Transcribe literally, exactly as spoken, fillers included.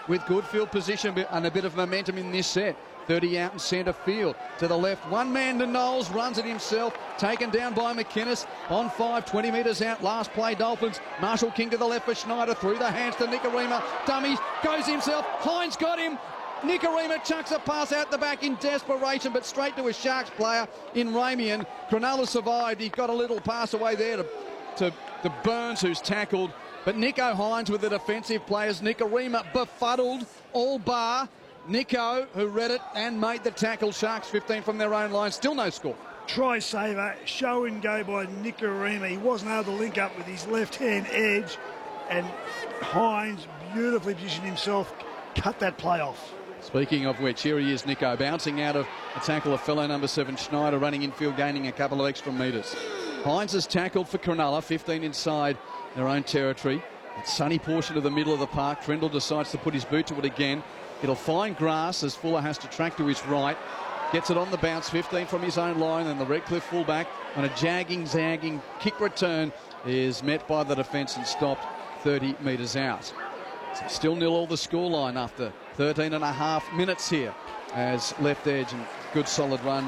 with good field position and a bit of momentum in this set. thirty out in centre field. To the left, one man to Knowles, runs it himself, taken down by McInnes. On five, twenty metres out, last play Dolphins. Marshall King to the left for Schneider, through the hands to Nikorima. Dummies, goes himself, Hines got him. Nikorima chucks a pass out the back in desperation, but straight to a Sharks player in Ramian. Cronulla survived. He got a little pass away there to, to, to Burns, who's tackled. But Nicho Hines with the defensive players. Nikorima befuddled, all bar Nico, who read it and made the tackle. Sharks fifteen from their own line. Still no score. Try saver, show and go by Nikorima. He wasn't able to link up with his left-hand edge, and Hines beautifully positioned himself, cut that play off. Speaking of which, here he is, Nico, bouncing out of a tackle of fellow number seven, Schneider, running infield, gaining a couple of extra metres. Hines has tackled for Cronulla, fifteen inside their own territory. That sunny portion of the middle of the park. Trendle decides to put his boot to it again. It'll find grass as Fuller has to track to his right. Gets it on the bounce, fifteen from his own line, and the Redcliffe fullback on a jagging, zagging kick return is met by the defence and stopped thirty metres out. So still nil all the scoreline after thirteen and a half minutes here as left edge and good solid run